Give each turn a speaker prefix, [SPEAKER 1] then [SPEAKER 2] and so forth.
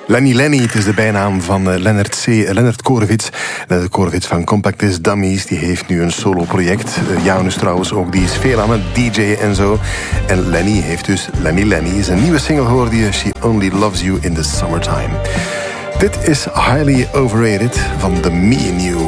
[SPEAKER 1] Lenny, het is de bijnaam van Lennart Korevits. Lennart Korevits van Compact Disc Dummies, die heeft nu een solo-project. Janus trouwens ook, die is veel aan het DJ'en en zo. En Lenny heeft dus Lenny. Zijn nieuwe single hoorde je, She Only Loves You in the Summertime. Dit is Highly Overrated van The Me and You.